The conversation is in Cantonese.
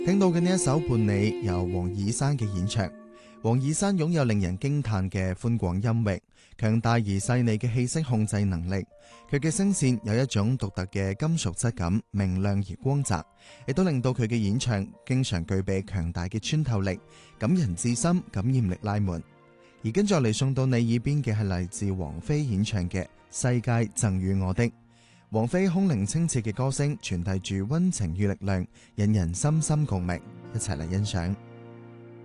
聽到嘅呢一首《伴你》由黃綺珊嘅演唱。黃綺珊擁有令人驚嘆嘅寬廣音域、強大而細膩嘅氣息控制能力，佢嘅聲線有一種獨特嘅金屬質感，明亮而光澤，亦都令到佢嘅演唱經常具備強大嘅穿透力，感人至深，感染力拉滿。而跟住嚟送到你耳邊嘅係嚟自王菲演唱嘅《世界贈予我的》。王菲空靈清澈嘅歌聲傳遞住溫情與力量，引人深深共鳴，一齊嚟欣賞。